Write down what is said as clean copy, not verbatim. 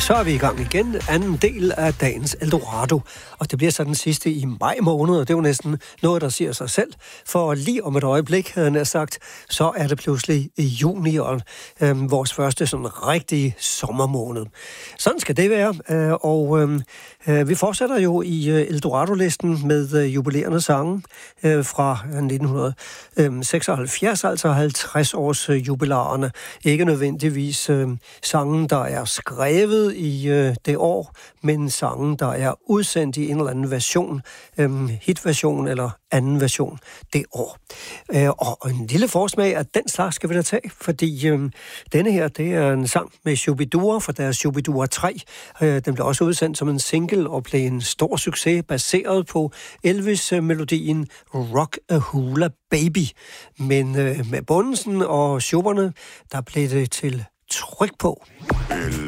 Så er vi i gang igen. Anden del af dagens Eldorado. Og det bliver så den sidste i maj måned, og det er jo næsten noget, der siger sig selv. For lige om et øjeblik, havde jeg sagt, så er det pludselig i juni, og vores første sådan rigtige sommermåned. Sådan skal det være, og vi fortsætter jo i Eldorado-listen med jubilerende sange fra 1976, altså 50 års jubilarerne. Ikke nødvendigvis sangen, der er skrevet i det år, men sangen, der er udsendt i en eller anden version, hitversion eller anden version det år. Og en lille forsmag af den slags skal vi da tage, fordi denne her, det er en sang med Shubidua fra deres Shubidua 3. Den blev også udsendt som en single og blev en stor succes, baseret på Elvis-melodien Rock a Hula Baby. Men med bundsen og shubberne, der blev det til tryk på.